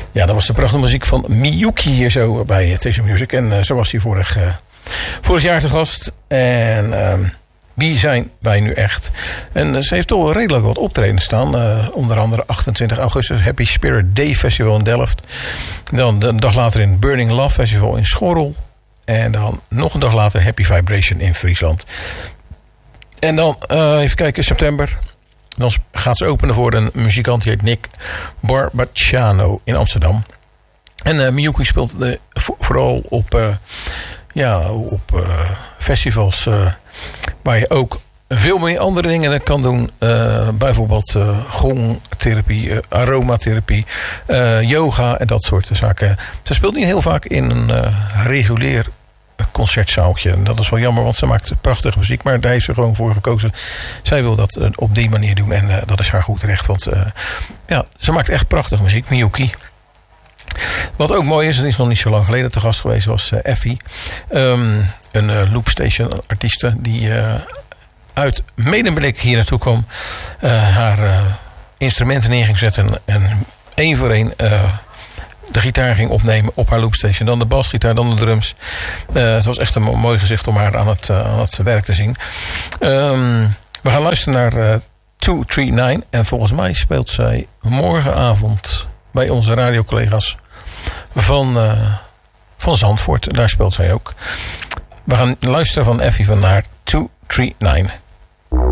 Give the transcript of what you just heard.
Ja, dat was de prachtige muziek van Miyuki hier zo bij TSO Music. En zo was hij vorig jaar te gast. En wie zijn wij nu echt? En ze heeft toch wel redelijk wat optreden staan. Onder andere 28 augustus Happy Spirit Day Festival in Delft. Dan een dag later in Burning Love Festival in Schorrel. En dan nog een dag later Happy Vibration in Friesland. En dan, even kijken, september. Dan gaat ze openen voor een muzikant die heet Nick Barbacciano in Amsterdam. En Miyuki speelt vooral op festivals waar je ook veel meer andere dingen kan doen. Bijvoorbeeld gongtherapie, aromatherapie, yoga en dat soort zaken. Ze speelt niet heel vaak in een regulier concertzaaltje. En dat is wel jammer, want ze maakt prachtige muziek. Maar daar heeft ze gewoon voor gekozen. Zij wil dat op die manier doen. En dat is haar goed recht. Want ze maakt echt prachtige muziek. Miyuki. Wat ook mooi is, en is nog niet zo lang geleden te gast geweest, was Effie. Een loopstation artieste die uit Medemblik hier naartoe kwam. Haar instrumenten neer ging zetten. En één voor één de gitaar ging opnemen op haar loopstation. Dan de basgitaar, dan de drums. Het was echt een mooi gezicht om haar aan het werk te zien. We gaan luisteren naar 239. En volgens mij speelt zij morgenavond bij onze radiocollega's van Zandvoort. Daar speelt zij ook. We gaan luisteren van Effie van naar 239.